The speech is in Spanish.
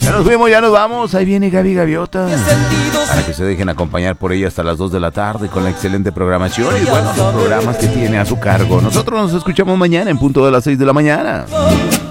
Ya nos fuimos, ya nos vamos. Ahí viene Gaby Gaviota. Para que se dejen acompañar por ella hasta las 2 de la tarde con la excelente programación y bueno, los programas que tiene a su cargo. Nosotros nos escuchamos mañana en punto de las 6 de la mañana.